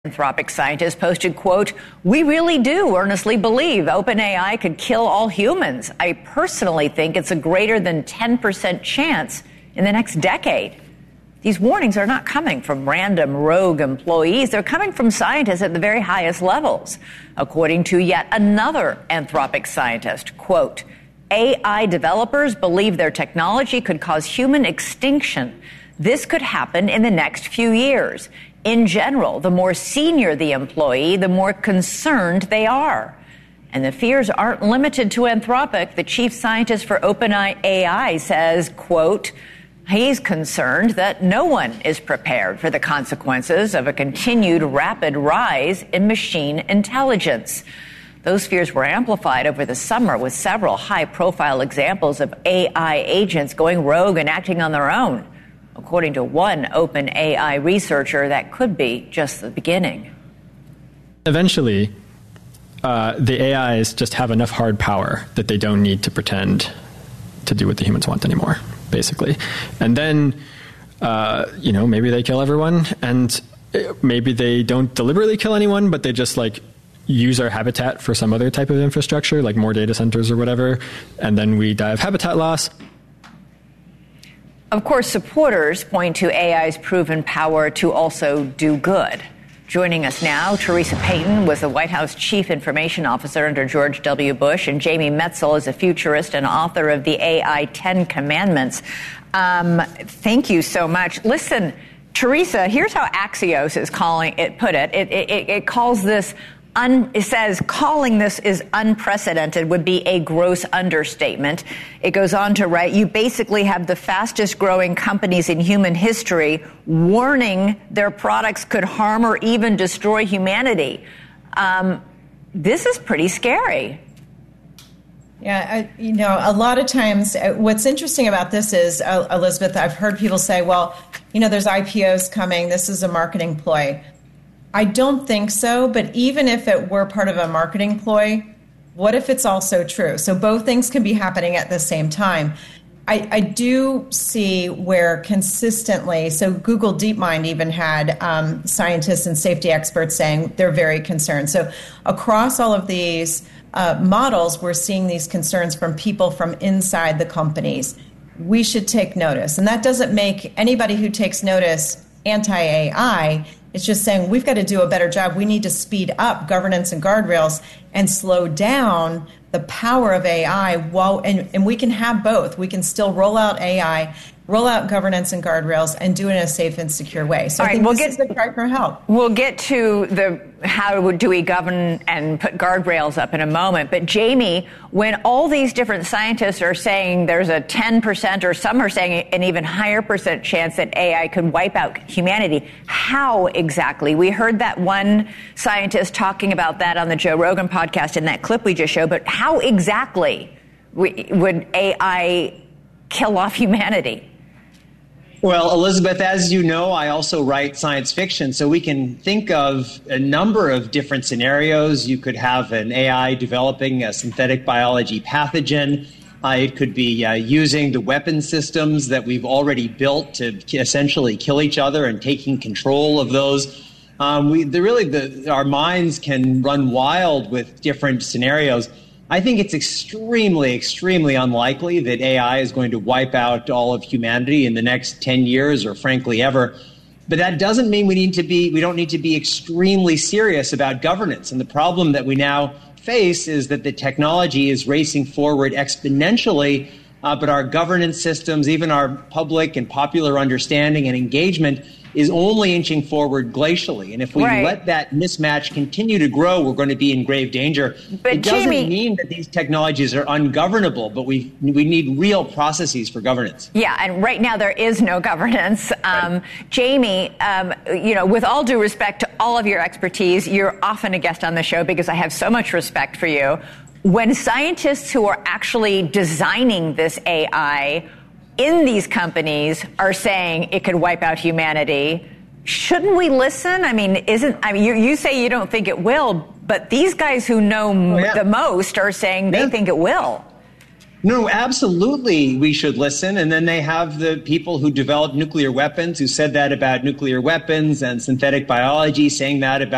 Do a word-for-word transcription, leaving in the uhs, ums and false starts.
Anthropic scientist posted, quote, "We really do earnestly believe OpenAI could kill all humans. I personally think it's a greater than ten percent chance in the next decade." These warnings are not coming from random rogue employees. They're coming from scientists at the very highest levels. According to yet another Anthropic scientist, quote, "A I developers believe their technology could cause human extinction. This could happen in the next few years. In general, the more senior the employee, the more concerned they are." And the fears aren't limited to Anthropic. The chief scientist for OpenAI says, quote, he's concerned that no one is prepared for the consequences of a continued rapid rise in machine intelligence. Those fears were amplified over the summer with several high-profile examples of A I agents going rogue and acting on their own. According to one OpenAI researcher, that could be just the beginning. Eventually, uh, the A Is just have enough hard power that they don't need to pretend to do what the humans want anymore, basically. And then, uh, you know, maybe they kill everyone, and maybe they don't deliberately kill anyone, but they just, like, use our habitat for some other type of infrastructure, like more data centers or whatever, and then we die of habitat loss. Of course, supporters point to A I's proven power to also do good. Joining us now, Teresa Payton was the White House Chief Information Officer under George W. Bush, and Jamie Metzl is a futurist and author of the A I Ten Commandments. Um, thank you so much. Listen, Teresa, here's how Axios is calling it, put it. It, it, it calls this Un, it says calling this is unprecedented would be a gross understatement. It goes on to write, you basically have the fastest growing companies in human history warning their products could harm or even destroy humanity. Um, this is pretty scary. Yeah, I, you know, a lot of times uh, what's interesting about this is, uh, Elizabeth, I've heard people say, well, you know, there's I P Os coming. This is a marketing ploy. I don't think so, but even if it were part of a marketing ploy, what if it's also true? So both things can be happening at the same time. I, I do see where consistently, so Google DeepMind even had um, scientists and safety experts saying they're very concerned. So across all of these uh, models, we're seeing these concerns from people from inside the companies. We should take notice. And that doesn't make anybody who takes notice anti-A I. It's just saying we've got to do a better job. We need to speed up governance and guardrails and slow down the power of A I. While, and, and we can have both. We can still roll out A I, roll out governance and guardrails, and do it in a safe and secure way. So All I right, think we'll this get, is the cry for help. We'll get to the how do we govern and put guardrails up in a moment. But Jamie, when all these different scientists are saying there's a ten percent or some are saying an even higher percent chance that A I could wipe out humanity, how exactly? We heard that one scientist talking about that on the Joe Rogan podcast in that clip we just showed, but how exactly would A I kill off humanity? Well, Elizabeth, as you know, I also write science fiction, so we can think of a number of different scenarios. You could have an A I developing a synthetic biology pathogen. Uh, it could be uh, using the weapon systems that we've already built to essentially kill each other and taking control of those. Um, we the, really, the, our minds can run wild with different scenarios. I think it's extremely, extremely unlikely that A I is going to wipe out all of humanity in the next ten years or frankly ever. But that doesn't mean we need to be, we don't need to be extremely serious about governance. And the problem that we now face is that the technology is racing forward exponentially, uh, but our governance systems, even our public and popular understanding and engagement is only inching forward glacially. And if we right. let that mismatch continue to grow, we're going to be in grave danger. But it doesn't Jamie, mean that these technologies are ungovernable, but we we need real processes for governance. Yeah, and right now there is no governance. Um, right. Jamie, um, you know, with all due respect to all of your expertise, you're often a guest on the show because I have so much respect for you. When scientists who are actually designing this A I in these companies are saying it could wipe out humanity, shouldn't we listen? I mean, isn't, I mean, you, you say you don't think it will, but these guys who know oh, yeah. the most are saying they yeah. think it will. No, absolutely we should listen. And then they have the people who developed nuclear weapons who said that about nuclear weapons and synthetic biology, saying that about